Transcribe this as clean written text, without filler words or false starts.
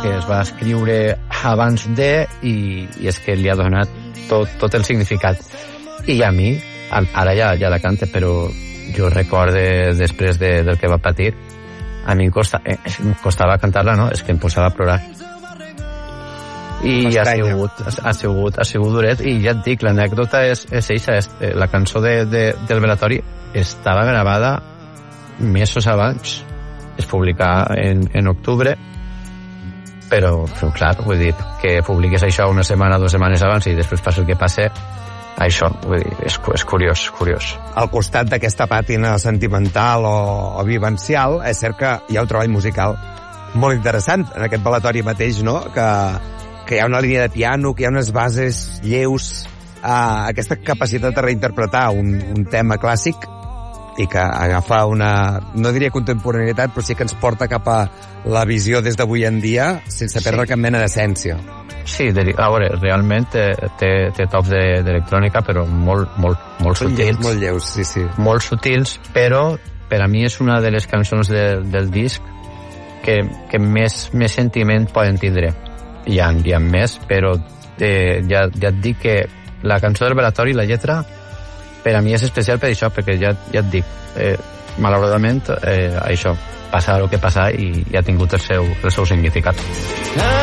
que es va escriure abans de i és que li ha donat tot el significat. I a mi, ara ja la cante, però jo recorde després del que va patir, a mi em costava cantar-la, no? És que em posava a plorar. I ha sigut duret, i ja et dic, l'anècdota és eixa, la cançó del velatori estava gravada mesos abans, es publicà en octubre, però clar, vull dir, que publiqués això una setmana, 2 setmanes abans i després passa el que passa, això, vull dir, és curiós. Al costat d'aquesta pàtina sentimental o vivencial, és cert que hi ha un treball musical molt interessant en aquest velatori mateix, no?, que hi ha una línia de piano, que hi ha unes bases lleus, aquesta capacitat de reinterpretar un tema clàssic i que agafa una, no diria contemporaneïtat, però sí que ens porta cap a la visió des d'avui en dia sense perdre cap mena d'essència. Sí, a veure, realment té tocs d'electrònica, però molt sutils. Molt lleus, sí. Molt sutils, però per a mi és una de les cançons del disc que més sentiment poden tindre. Hi ha més, però ja et dic que la cançó del velatori, la lletra, per a mi és especial per això, perquè ja et dic, malauradament, això, passa el que passa i ha tingut el seu significat.